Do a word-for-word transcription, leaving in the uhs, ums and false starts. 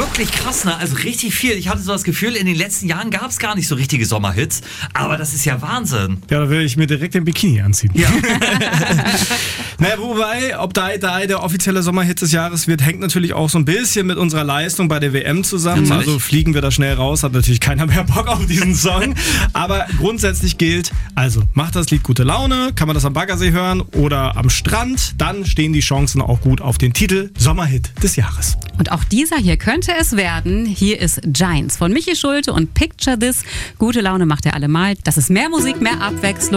wirklich krass, ne? Also richtig viel. Ich hatte so das Gefühl, in den letzten Jahren gab es gar nicht so richtige Sommerhits. Aber das ist ja Wahnsinn. Ja, da will ich mir direkt den Bikini anziehen. Ja. Naja, wobei, ob da, da der offizielle Sommerhit des Jahres wird, hängt natürlich auch so ein bisschen mit unserer Leistung bei der W M zusammen. Natürlich. Also fliegen wir da schnell raus, hat natürlich keiner mehr Bock auf diesen Song. Aber grundsätzlich gilt, also macht das Lied gute Laune, kann man das am Baggersee hören oder am Strand, dann stehen die Chancen auch gut auf den Titel Sommerhit des Jahres. Und auch dieser hier könnte es werden. Hier ist Giants von Michi Schulte und Picture This. Gute Laune macht er allemal. Das ist mehr Musik, mehr Abwechslung.